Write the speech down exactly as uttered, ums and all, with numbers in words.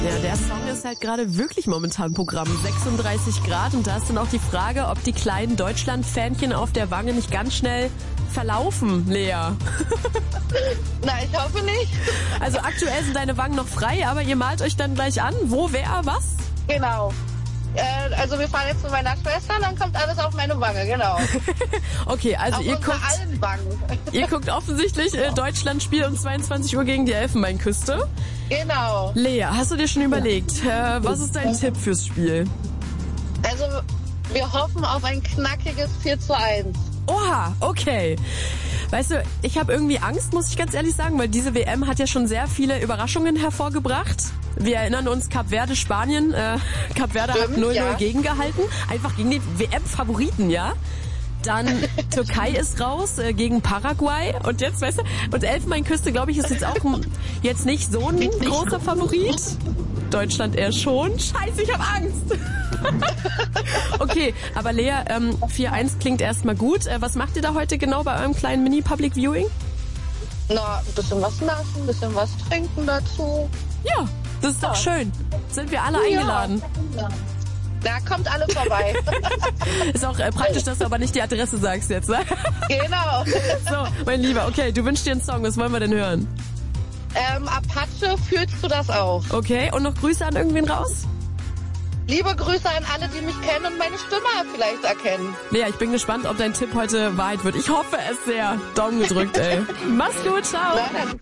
Ja, der Song ist halt gerade wirklich momentan Programm. sechsunddreißig Grad und da ist dann auch die Frage, ob die kleinen Deutschland-Fähnchen auf der Wange nicht ganz schnell verlaufen, Lea. Na, ich hoffe nicht. Also aktuell sind deine Wangen noch frei, aber ihr malt euch dann gleich an. Wo, wer, was? Genau. Äh, also wir fahren jetzt zu meiner Schwester, dann kommt alles auf meine Wange, genau. Okay, also auf ihr unsere guckt, allen Wangen. ihr guckt offensichtlich äh, Deutschland-Spiel um zweiundzwanzig Uhr gegen die Elfenbeinküste. Genau. Lea, hast du dir schon überlegt, äh, was ist dein Tipp fürs Spiel? Also wir hoffen auf ein knackiges vier zu eins. Oha, okay. Weißt du, ich habe irgendwie Angst, muss ich ganz ehrlich sagen, weil diese W M hat ja schon sehr viele Überraschungen hervorgebracht. Wir erinnern uns, Kap Verde, Spanien. Äh, Kap Verde Stimmt, hat null null ja. gegengehalten. Einfach gegen den W M-Favoriten, ja? Dann Türkei ist raus äh, gegen Paraguay. Und jetzt, weißt du, und Elfenbeinküste, glaube ich, ist jetzt auch jetzt nicht so ein großer Favorit. Deutschland eher schon. Scheiße, ich habe Angst. Okay, aber Lea, ähm, vier eins klingt erstmal gut. Äh, was macht ihr da heute genau bei eurem kleinen Mini-Public-Viewing? Na, ein bisschen was naschen, ein bisschen was trinken dazu. Ja, das ist doch schön. Sind wir alle eingeladen? Ja. Da kommt alle vorbei. Ist auch äh, praktisch, dass du aber nicht die Adresse sagst jetzt, ne? Genau. So, mein Lieber, okay, du wünschst dir einen Song. Was wollen wir denn hören? Ähm, Apache, fühlst du das auch? Okay, und noch Grüße an irgendwen raus? Liebe Grüße an alle, die mich kennen und meine Stimme vielleicht erkennen. Lea, ich bin gespannt, ob dein Tipp heute Wahrheit wird. Ich hoffe es sehr. Daumen gedrückt, ey. Mach's gut, ciao. Na, dann